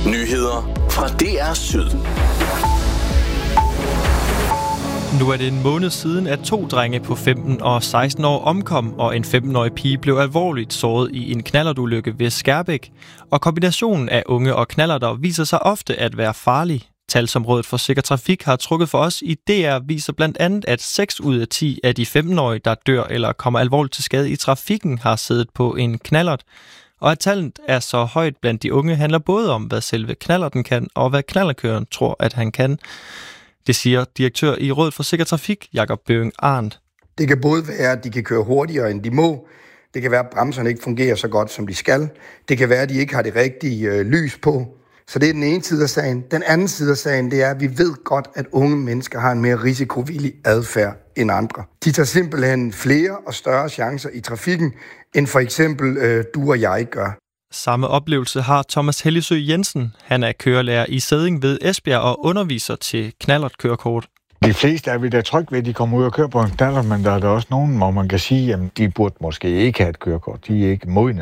Nyheder fra DR Syd. Nu er det en måned siden, at 2 drenge på 15 og 16 år omkom, og en 15-årig pige blev alvorligt såret i en knallertulykke ved Skærbæk. Og kombinationen af unge og knallerter viser sig ofte at være farlig. Tal, som Rådet for Sikker Trafik har trukket for os i DR, viser blandt andet, at 6 ud af 10 af de 15-årige, der dør eller kommer alvorligt til skade i trafikken, har siddet på en knallert. Og at tallet er så højt blandt de unge, handler både om, hvad selve knallerten kan, og hvad knallertkøreren tror, at han kan. Det siger direktør i Rådet for Sikker Trafik, Jakob Bøving Arndt. Det kan både være, at de kan køre hurtigere, end de må. Det kan være, at bremserne ikke fungerer så godt, som de skal. Det kan være, at de ikke har det rigtige lys på. Så det er den ene side af sagen. Den anden side af sagen, det er, at vi ved godt, at unge mennesker har en mere risikovillig adfærd end andre. De tager simpelthen flere og større chancer i trafikken, end for eksempel du og jeg gør. Samme oplevelse har Thomas Hellisø Jensen. Han er kørelærer i Sædding ved Esbjerg og underviser til knallertkørekort. De fleste er vi da trygge ved, at de kommer ud og kører på en knallert, men der er der også nogen, hvor man kan sige, at de burde måske ikke have et kørekort. De er ikke modne